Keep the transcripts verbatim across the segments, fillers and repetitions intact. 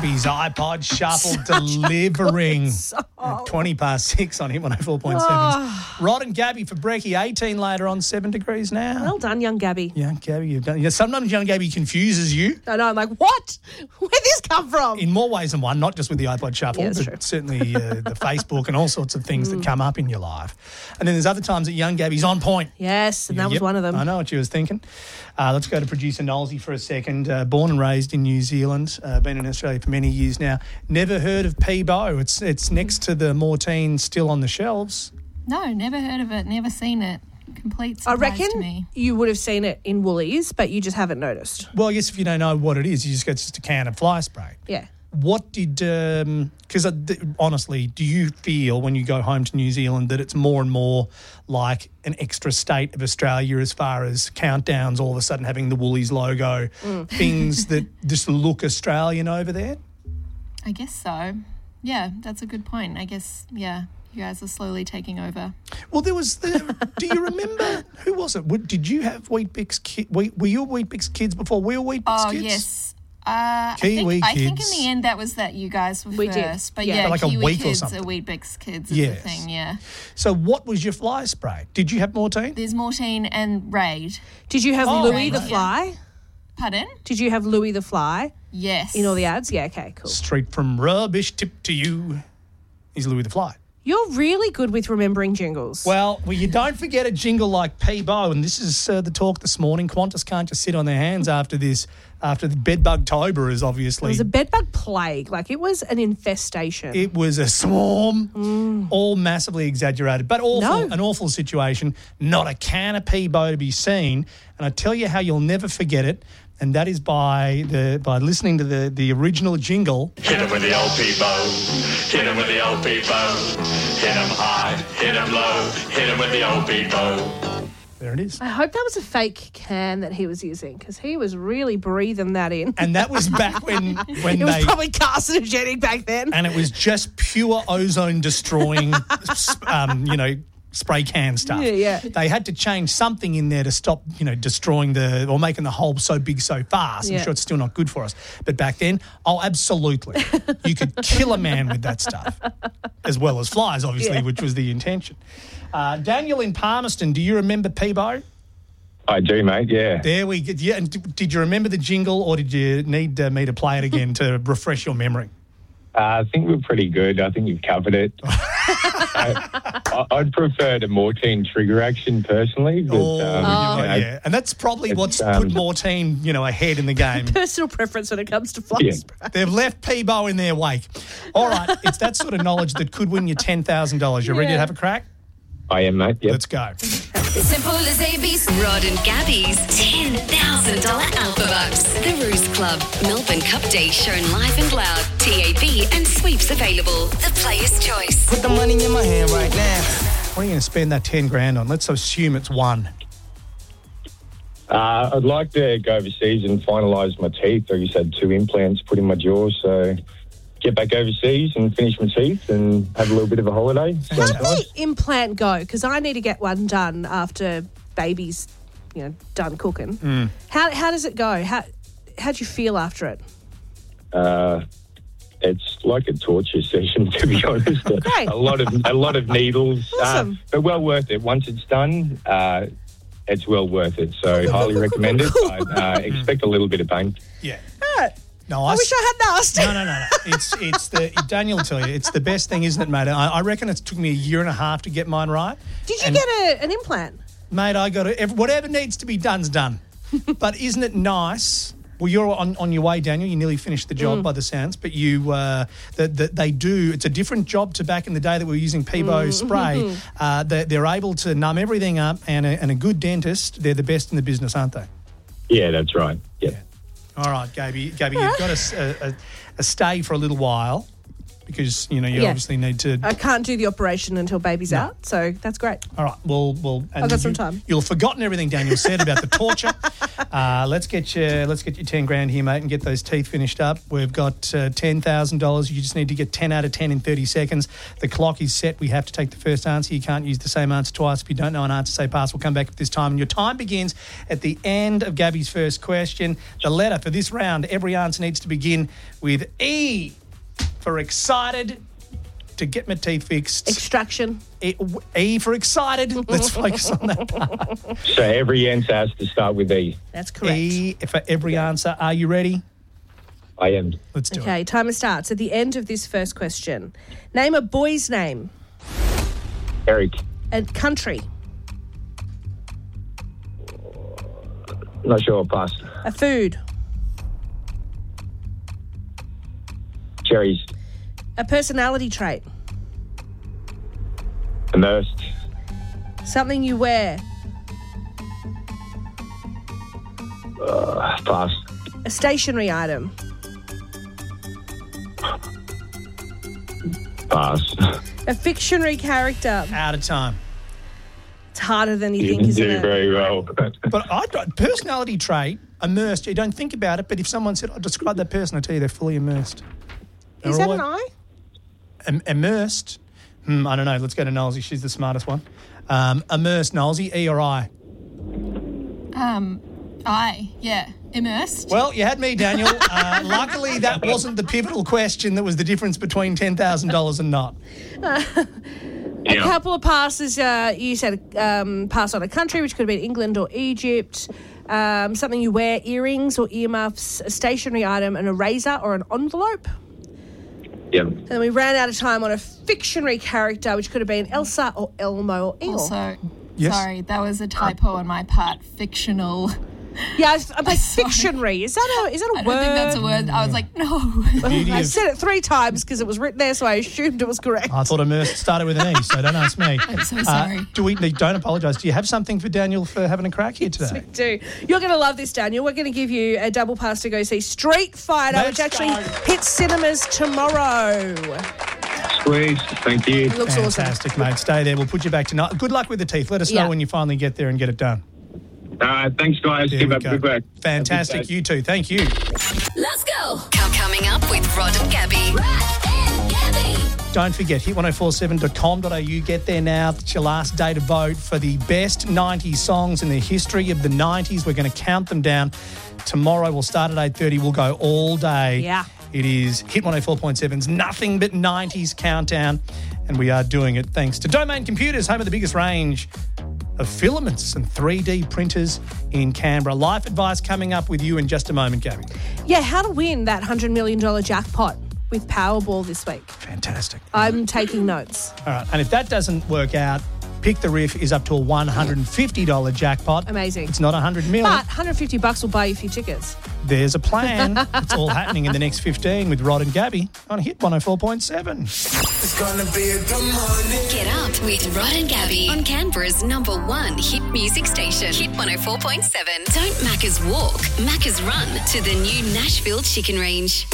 Gabby's iPod Shuffle delivering twenty past six on Hit one oh four point seven. Oh. Rod and Gabby for brekkie, eighteen later on, seven degrees now. Well done, young Gabby. Yeah, Gabby, you've done. Yeah, sometimes young Gabby confuses you. I know, I'm like, what? Where'd this come from? In more ways than one, not just with the iPod Shuffle, Yeah, that's but true. certainly uh, the Facebook and all sorts of things Mm. that come up in your life. And then there's other times that young Gabby's on point. Yes, and that was Yep, one of them. I know what you was thinking. Uh, let's go to producer Nolsey for a second. Uh, born and raised in New Zealand, uh, been in Australia for many years now. Never heard of Peebo. It's it's next to the Mortein, still on the shelves. No, never heard of it, never seen it. Complete I surprise reckon to me. you would have seen it in Woolies, but you just haven't noticed. Well, I guess if you don't know what it is, you just get just a can of fly spray. Yeah. What did, because um, uh, honestly, do you feel when you go home to New Zealand that it's more and more like an extra state of Australia as far as countdowns, all of a sudden having the Woolies logo, Mm. things that just look Australian over there? I guess so. Yeah, that's a good point. I guess, yeah, you guys are slowly taking over. Well, there was the, do you remember, who was it? Would- Did you have Weet-Bix kids? Were you Weet-Bix kids before? Were you Weet-Bix Oh, kids? yes. Uh, I, Kiwi think, I think in kids. the end that was that you guys were We did, first. But yeah. yeah, For like a Kiwi week or kids something. are Weet-Bix kids is Yes. the thing, yeah. So what was your fly spray? Did you have Mortein? There's Mortein and Raid. Did you have Oh, Louis the yeah. Fly? Pardon? Did you have Louis the Fly Yes. in all the ads? Yeah, okay, cool. Straight from rubbish tip to you. He's Louis the Fly. You're really good with remembering jingles. Well, well, you don't forget a jingle like Peebo, and this is uh, the talk this morning. Qantas can't just sit on their hands after this, after the bedbug tober is it obviously. was a bedbug plague. Like, it was an infestation. It was a swarm, all massively exaggerated, but awful, No. an awful situation. Not a can of Peebo to be seen, and I tell you how you'll never forget it, and that is by the by listening to the the original jingle. Hit him with the old Peebo. Hit him with the old Peebo. Hit him high, hit him low. Hit him with the old Peebo. There it is. I hope that was a fake can that he was using, because he was really breathing that in. And that was back when when it was they probably carcinogenic back then. and it was just pure ozone destroying, um, you know, spray can stuff. Yeah, yeah. They had to change something in there to stop, you know, destroying the or making the hole so big so fast. I'm Yeah. sure it's still not good for us. But back then, oh, absolutely, you could kill a man with that stuff, as well as flies, obviously, Yeah. which was the intention. Uh, Daniel in Palmerston, do you remember Peebo? I do, mate, yeah. There we get. Yeah, and d- did you remember the jingle, or did you need uh, me to play it again to refresh your memory? Uh, I think we're pretty good. I think you've covered it. I, I'd prefer the Mortein trigger action personally. But, Oh, um, you know, yeah. And that's probably it's, what's um, put Mortein, you know, ahead in the game. Personal preference when it comes to fly Yeah. spray. They've left Peebo in their wake. All right, it's that sort of knowledge that could win you ten thousand dollars. You ready to Yeah. have a crack? I am, mate, yep. Let's go. Simple as A B C. Rod and Gabby's ten thousand dollars Alpha Bucks. The Roost Club. Melbourne Cup Day shown live and loud. T A B and sweeps available. The Player's Choice. Put the money in my hand right now. What are you going to spend that ten grand on? Let's assume it's one. Uh, I'd like to go overseas and finalise my teeth. I just had two implants put in my jaw, so get back overseas and finish my teeth and have a little bit of a holiday. How did the implant go? Because I need to get one done after baby's, you know, done cooking. Mm. How how does it go? How how'd you feel after it? Uh, it's like a torture session, to be honest. Great. A lot of a lot of needles, Awesome. uh, but well worth it. Once it's done, uh, it's well worth it. So highly recommend it. But, uh, expect a little bit of pain. Yeah. Ah, No, I I, wish I hadn't asked. No, no, no, no. It's it's the Daniel will tell you it's the best thing, isn't it, mate? I, I reckon it took me a year and a half to get mine right. Did you And- get a, an implant? Mate, I got it. Whatever needs to be done's done. But isn't it nice? Well, you're on, on your way, Daniel. You nearly finished the job by the sounds, but you uh, that that they do. It's a different job to back in the day that we were using Peebo spray. Uh, they, they're able to numb everything up, and a, and a good dentist. They're the best in the business, aren't they? Yeah, that's right. Yeah. All right, Gaby. Gaby, you've got a, s- a- a- a stay for a little while. because, you know, you Yeah. obviously need to... I can't do the operation until baby's No. out, so that's great. All right, well... well and I've got you, some time. You'll have forgotten everything Daniel said about the torture. Uh, let's get you let's get you ten grand here, mate, and get those teeth finished up. We've got uh, ten thousand dollars. You just need to get ten out of ten in thirty seconds. The clock is set. We have to take the first answer. You can't use the same answer twice. If you don't know an answer, say pass. We'll come back at this time. And your time begins at the end of Gabby's first question. The letter for this round, every answer needs to begin with E for excited to get my teeth fixed. Extraction. E, e for excited. Let's focus on that part. So every answer has to start with E. That's correct. E for every answer. Are you ready? I am. Let's do it. Okay, timer starts at the end of this first question. Name a boy's name. Eric. A country. Not sure. Pass. A food. Cherries. A personality trait. Immersed. Something you wear. Uh, pass. A stationary item. Pass. A fictionary character. Out of time. It's harder than you You think, didn't isn't do it? very well. But I don't- personality trait, immersed, you don't think about it, but if someone said, I'll describe that person, I tell you they're fully immersed. Is They're that all an like- eye? Im- immersed? Hmm, I don't know. Let's go to Nolsey. She's the smartest one. Um, immersed, Nolsey, E or I? Um, I, yeah, immersed. Well, you had me, Daniel. Uh, luckily, that wasn't the pivotal question that was the difference between ten thousand dollars and not. A couple of passes. Uh, you said um, pass on a country, which could have been England or Egypt. Um, something you wear, earrings or earmuffs, a stationary item, an eraser or an envelope. Yep. And then we ran out of time on a fictionary character, which could have been Elsa or Elmo or Eeyore. Also, Yes. sorry, that was a typo on my part. Fictional. Yeah, I was, I'm like, Sorry. fictionary. Is that a, is that a I word? don't think that's a word. I was like, no. Beauty I of- said it three times because it was written there, so I assumed it was correct. I thought immersed started with an E, so don't ask me. I'm so Uh, sorry. do we? Don't apologise. Do you have something for Daniel for having a crack here today? Do. You're going to love this, Daniel. We're going to give you a double pass to go see Street Fighter, Let's which actually go. hits cinemas tomorrow. Squeeze. Thank you. It looks awesome. Fantastic, mate. Stay there. We'll put you back tonight. Good luck with the teeth. Let us Yeah. know when you finally get there and get it done. Uh, thanks, guys. There Keep we up go. the good work. Fantastic. Have a good day. You too. Thank you. Let's go. Com- Coming up with Rod and Gabby. Rod and Gabby. Don't forget, hit ten forty-seven dot com dot a u. Get there now. It's your last day to vote for the best nineties songs in the history of the nineties. We're going to count them down. Tomorrow we'll start at eight thirty. We'll go all day. Yeah. It is Hit one oh four point seven's Nothing But nineties Countdown. And we are doing it thanks to Domain Computers, home of the biggest range of filaments and three D printers in Canberra. Life advice coming up with you in just a moment, Gabby. Yeah, how to win that one hundred million dollars jackpot with Powerball this week. Fantastic. I'm taking notes. All right. And if that doesn't work out, Pick the Riff is up to a one hundred fifty dollars jackpot. Amazing. It's not one hundred million. But one hundred fifty bucks will buy you a few tickets. There's a plan. It's all happening in the next fifteen with Rod and Gabby on Hit one oh four point seven. It's gonna be a good morning. Get up with Rod and Gabby on Canberra's number one hit music station. Hit one oh four point seven. Don't Macca's walk, Macca's run to the new Nashville Chicken Range.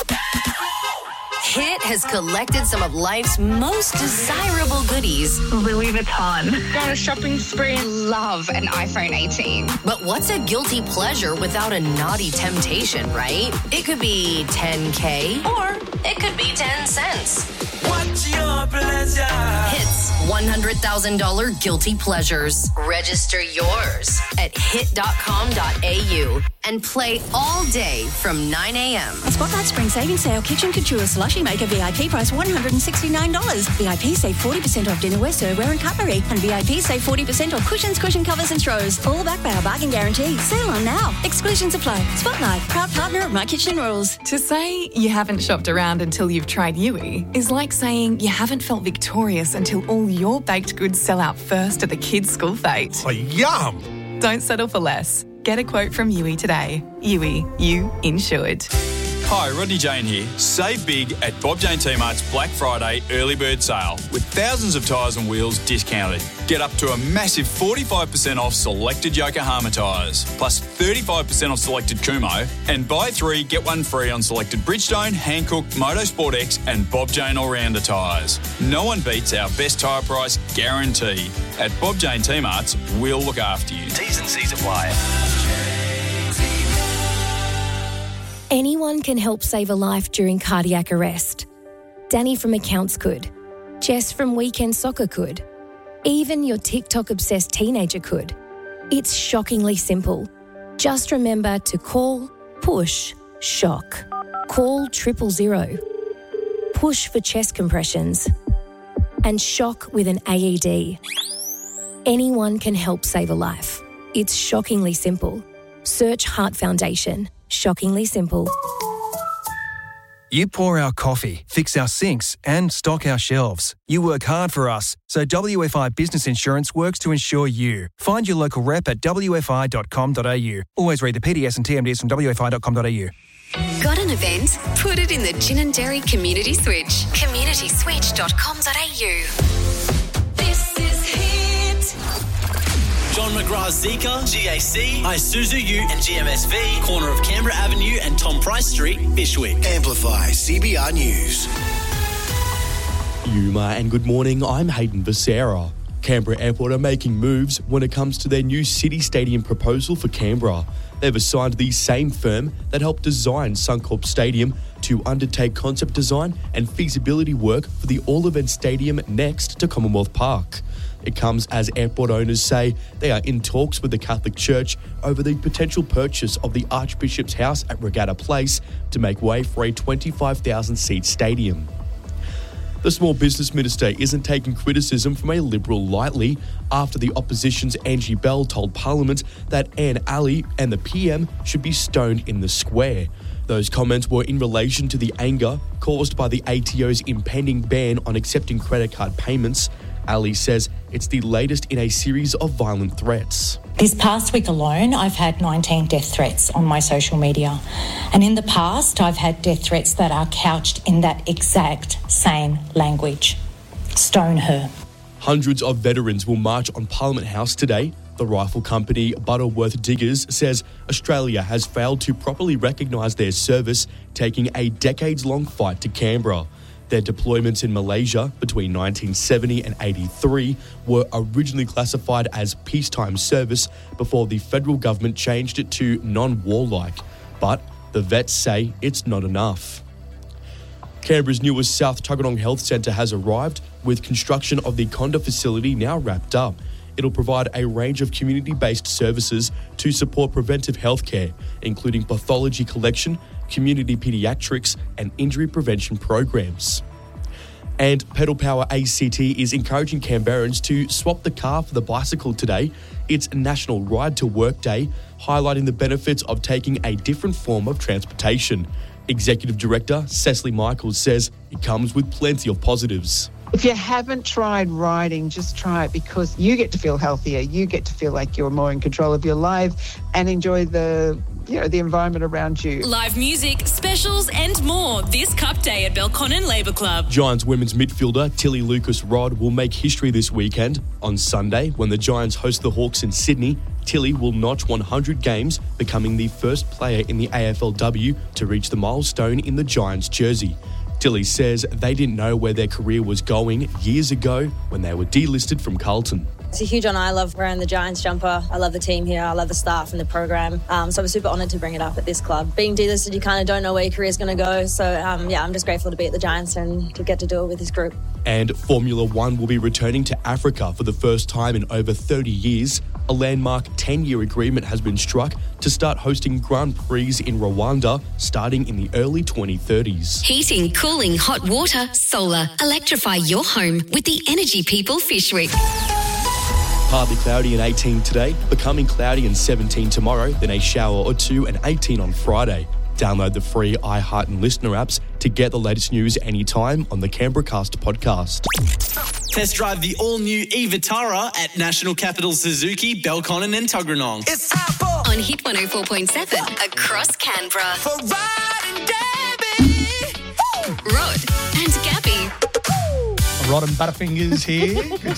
Hit has collected some of life's most desirable goodies. Louis Vuitton. Go on a shopping spree. Love an iPhone eighteen. But what's a guilty pleasure without a naughty temptation, right? It could be ten K or it could be ten cents. What's your pleasure? Hits one hundred thousand dollars guilty pleasures. Register yours at hit dot com dot a u and play all day from nine a.m. A Spotlight Spring Savings Sale Kitchen Couture Slushy Maker V I P price one hundred sixty-nine dollars. V I P save forty percent off dinnerware, serveware and cutlery. And V I P save forty percent off cushions, cushion covers and throws. All backed by our bargain guarantee. Sale on now. Exclusions apply. Spotlight, proud partner of My Kitchen Rules. To say you haven't shopped around until you've tried Yui is like saying you haven't felt victorious until all your baked goods sell out first at the kids' school fete. Oh, yum! Don't settle for less. Get a quote from Yui today. Yui, you insured. Hi, Rodney Jane here. Save big at Bob Jane T-Mart's Black Friday early bird sale with thousands of tyres and wheels discounted. Get up to a massive forty-five percent off selected Yokohama tyres, plus thirty-five percent off selected Kumho, and buy three, get one free on selected Bridgestone, Hankook, Motorsport X and Bob Jane All-Rounder tyres. No one beats our best tyre price guarantee. At Bob Jane T-Mart's, we'll look after you. T's and C's apply. Anyone can help save a life during cardiac arrest. Danny from Accounts could. Jess from Weekend Soccer could. Even your TikTok-obsessed teenager could. It's shockingly simple. Just remember to call, push, shock. Call triple zero. Push for chest compressions. And shock with an A E D. Anyone can help save a life. It's shockingly simple. Search Heart Foundation. Shockingly simple. You pour our coffee, fix our sinks, and stock our shelves. You work hard for us, so W F I Business Insurance works to insure you. Find your local rep at w f i dot com dot a u. Always read the P D S and T M Ds from w f i dot com dot a u. Got an event? Put it in the Gin and Dairy Community Switch. community switch dot com dot a u. This is Hit. John McGrath's Zika, G A C, Isuzu U and G M S V, corner of Canberra Avenue and Tom Price Street, Bishwick. Amplify C B R News. Yuma and good morning, I'm Hayden Becerra. Canberra Airport are making moves when it comes to their new city stadium proposal for Canberra. They've assigned the same firm that helped design Suncorp Stadium to undertake concept design and feasibility work for the all-event stadium next to Commonwealth Park. It comes as airport owners say they are in talks with the Catholic Church over the potential purchase of the Archbishop's House at Regatta Place to make way for a twenty-five thousand seat stadium. The Small Business Minister isn't taking criticism from a Liberal lightly after the opposition's Angie Bell told Parliament that Anne Ali and the P M should be stoned in the square. Those comments were in relation to the anger caused by the A T O's impending ban on accepting credit card payments. Ali says it's the latest in a series of violent threats. This past week alone, I've had nineteen death threats on my social media. And in the past, I've had death threats that are couched in that exact same language. Stone her. Hundreds of veterans will march on Parliament House today. The rifle company Butterworth Diggers says Australia has failed to properly recognise their service, taking a decades-long fight to Canberra. Their deployments in Malaysia between nineteen seventy and eighty-three were originally classified as peacetime service before the federal government changed it to non-warlike. But the vets say it's not enough. Canberra's newest South Tuggeranong Health Centre has arrived, with construction of the Conda facility now wrapped up. It'll provide a range of community-based services to support preventive healthcare, including pathology collection, community paediatrics and injury prevention programs. And Pedal Power A C T is encouraging Canberrans to swap the car for the bicycle today. It's National Ride to Work Day, highlighting the benefits of taking a different form of transportation. Executive Director Cecily Michaels says it comes with plenty of positives. If you haven't tried riding, just try it, because you get to feel healthier. You get to feel like you're more in control of your life and enjoy the, you know, the environment around you. Live music, specials and more this Cup Day at Belconnen Labour Club. Giants women's midfielder Tilly Lucas-Rod will make history this weekend. On Sunday, when the Giants host the Hawks in Sydney, Tilly will notch one hundred games, becoming the first player in the A F L W to reach the milestone in the Giants jersey. Tilly says they didn't know where their career was going years ago when they were delisted from Carlton. It's a huge honour. I love wearing the Giants jumper. I love the team here. I love the staff and the program. Um, so I'm super honoured to bring it up at this club. Being delisted, you kind of don't know where your career's going to go. So um, yeah, I'm just grateful to be at the Giants and to get to do it with this group. And Formula One will be returning to Africa for the first time in over thirty years. A landmark ten-year agreement has been struck to start hosting Grand Prix in Rwanda starting in the early twenty thirties. Heating, cooling, hot water, solar. Electrify your home with the Energy People Fishwick. Partly cloudy and eighteen today, becoming cloudy and seventeen tomorrow, then a shower or two and eighteen on Friday. Download the free iHeart and Listener apps to get the latest news anytime on the Canberra Cast podcast. Test drive the all-new e-Vitara at National Capital Suzuki, Belconnen and Tuggeranong. It's time for on Hit one oh four point seven across Canberra. For Rod and Gabby. Rod and Gabby. Rod and Butterfingers here. Good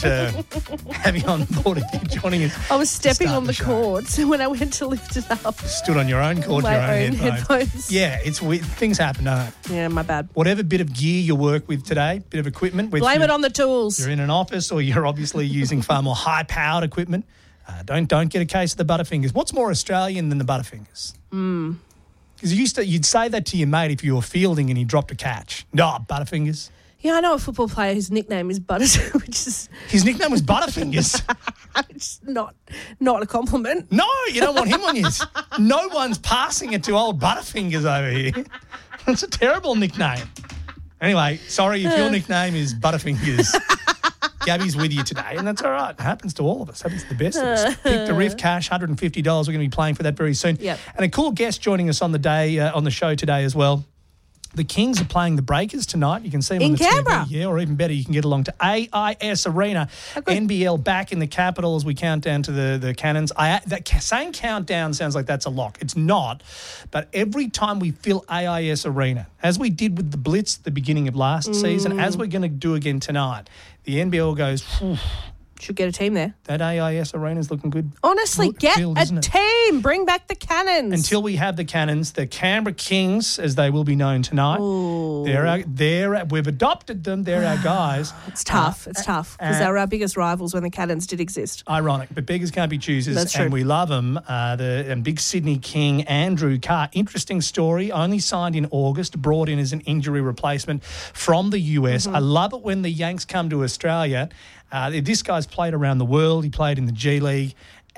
to have you on board if you're joining us. I was stepping Start on the the show. cord when I went to lift it up. Stood on your own cord, My your own, own headphones. headphones. Yeah, it's weird. Things happen, don't they? Yeah, my bad. Whatever bit of gear you work with today, bit of equipment. With Blame you, it on the tools. You're in an office or you're obviously using far more high-powered equipment. Uh, don't don't get a case of the Butterfingers. What's more Australian than the Butterfingers? Mm. Because you used to, you'd say that to your mate if you were fielding and he dropped a catch. No, Butterfingers. Yeah, I know a football player whose nickname is Butters, which is His nickname was Butterfingers. it's not not a compliment. No, you don't want him on yours. No one's passing it to old Butterfingers over here. It's a terrible nickname. Anyway, sorry if your nickname is Butterfingers. Gabby's with you today, and that's all right. It happens to all of us. It happens to the best of us. Pick the Riff Cash, one hundred fifty dollars. We're going to be playing for that very soon. Yep. And a cool guest joining us on the day uh, on the show today as well. The Kings are playing the Breakers tonight. You can see them In on the Canberra. T V. Yeah, or even better, you can get along to A I S Arena. N B L back in the capital as we count down to the, the Cannons. I, that ca- saying countdown sounds like that's a lock. It's not. But every time we fill A I S Arena, as we did with the Blitz at the beginning of last Mm. season, as we're going to do again tonight, the N B L goes, "Phew, Should get a team there. that A I S Arena's looking good. Honestly, Look, get filled, a isn't it? team. Bring back the Cannons. Until we have the Cannons, the Canberra Kings, as they will be known tonight. They're our, they're our, we've adopted them. They're our guys. It's tough. Uh, it's tough because uh, they were our biggest rivals when the Cannons did exist. Ironic, but beggars can't be choosers, That's true. and we love them. Uh, the and big Sydney King, Andrew Carr. Interesting story. Only signed in August, brought in as an injury replacement from the U S. Mm-hmm. I love it when the Yanks come to Australia. Uh, this guy's played around the world. He played in the G League,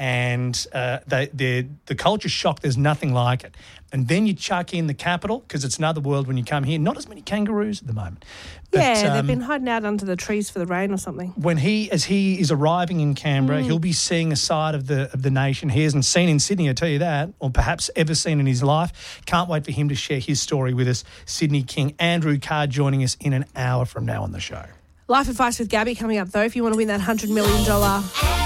and uh, they, they're, the culture shock. There's nothing like it. And then you chuck in the capital because it's another world when you come here. Not as many kangaroos at the moment. But, yeah, they've um, been hiding out under the trees for the rain or something. when he, as he is arriving in Canberra, Mm. he'll be seeing a side of the of the nation he hasn't seen in Sydney, I tell you that, or perhaps ever seen in his life. Can't wait for him to share his story with us. Sydney King, Andrew Carr, joining us in an hour from now on the show. Life advice with Gabby coming up, though, if you want to win that one hundred million dollars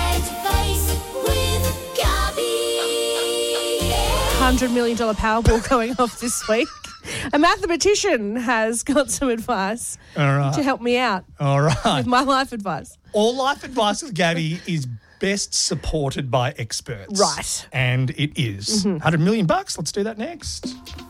one hundred million dollars Powerball going off this week. A mathematician has got some advice All right. to help me out All right. with my life advice. All life advice with Gabby is best supported by experts. Right. And it is. Mhm. one hundred million bucks. Let's do that next.